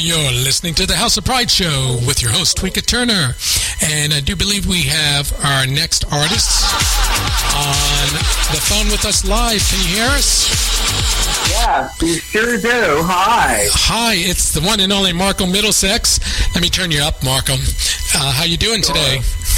You're listening to the House of Pride Show with your host, Tweeka Turner. And I do believe we have our next artist on the phone with us live. Can you hear us? Yeah, you sure do. Hi. Hi, it's the one and only Marco Middlesex. Let me turn you up, Marco. How you doing today?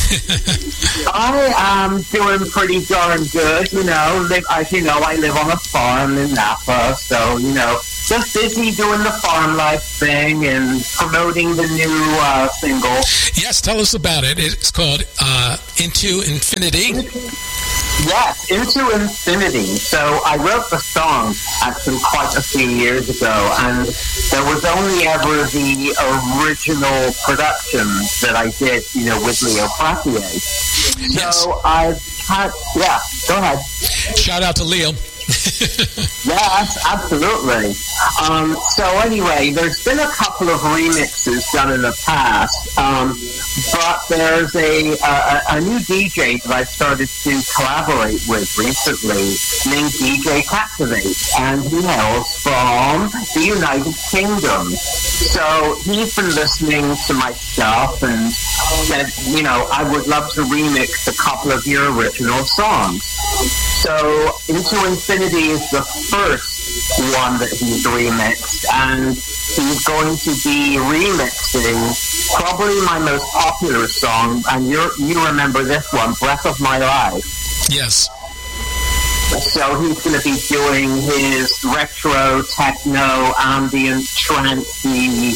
I am doing pretty darn good. As you know, I live on a farm in Napa, so, just busy doing the farm life thing and promoting the new single. Yes, tell us about it. It's called Into Infinity. Yes, Into Infinity. So I wrote the song actually quite a few years ago, and there was only ever the original production that I did, with Leo Clapier. Yes. So go ahead. Shout out to Leo. Yes, absolutely. So anyway, there's been a couple of remixes done in the past, but there's a new DJ that I started to collaborate with recently named DJ Captivate, and he hails from the United Kingdom. So he's been listening to my stuff and said, I would love to remix a couple of your original songs. So Into Infinity is the first one that he's remixed, and he's going to be remixing probably my most popular song, and you remember this one, Breath of My Life. Yes. So he's going to be doing his retro, techno, ambient, trancey,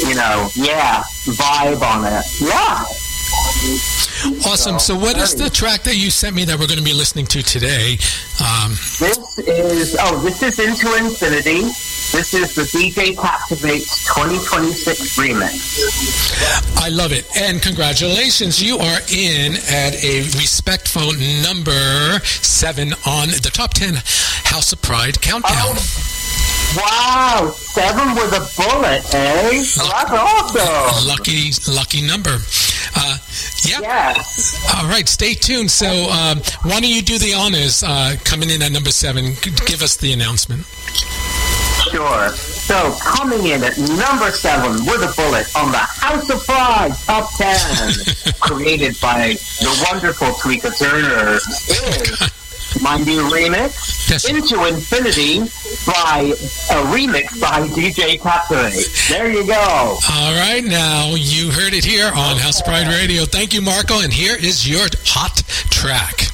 vibe on it. Yeah. Awesome. So what is the track that you sent me that we're going to be listening to today? This is Into Infinity. This is the DJ Captivates 2026 remix. I love it. And congratulations. You are in at a respectful number 7 on the top 10 House of Pride countdown. Wow, 7 with a bullet, eh? That's awesome. Lucky number. Yeah. Yes. All right, stay tuned. So why don't you do the honors coming in at number 7? Give us the announcement. Sure. So coming in at number 7 with a bullet on the House of Pride Top 10, created by the wonderful Tweeka Turner, is my new remix, yes, Into Infinity, by a remix by DJ Captivate. There you go. All right, now you heard it here on House of Pride Radio. Thank you, Marco, and here is your hot track.